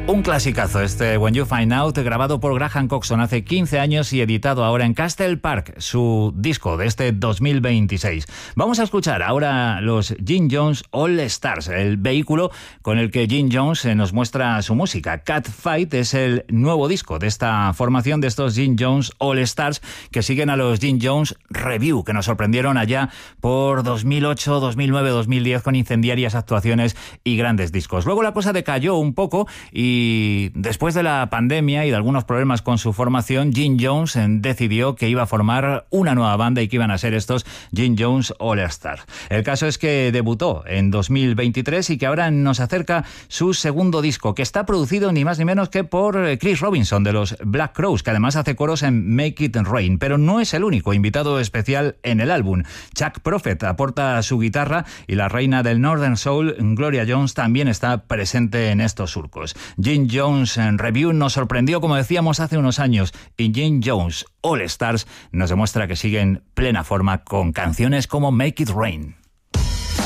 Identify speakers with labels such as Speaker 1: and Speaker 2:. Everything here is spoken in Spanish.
Speaker 1: Un clasicazo este When You Find Out, grabado por Graham Coxon hace 15 años y editado ahora en Castle Park, su disco de este 2026. Vamos a escuchar ahora los Jim Jones All Stars, el vehículo con el que Jim Jones nos muestra su música. Catfight es el nuevo disco de esta formación, de estos Jim Jones All Stars, que siguen a los Jim Jones Review, que nos sorprendieron allá por 2008, 2009, 2010 con incendiarias actuaciones y grandes discos. Luego la cosa decayó un poco y después de la pandemia y de algunos problemas con su formación, Jim Jones decidió que iba a formar una nueva banda y que iban a ser estos Jim Jones All Stars. El caso es que debutó en 2023 y que ahora nos acerca su segundo disco, que está producido ni más ni menos que por Chris Robinson de los Black Crowes, que además hace coros en Make It Rain, pero no es el único invitado especial en el álbum. Chuck Prophet aporta su guitarra y la reina del Northern Soul, Gloria Jones, también está presente en estos surcos. Jim Jones en Review nos sorprendió, como decíamos, hace unos años, y Jim Jones All Stars nos demuestra que sigue en plena forma con canciones como Make It Rain.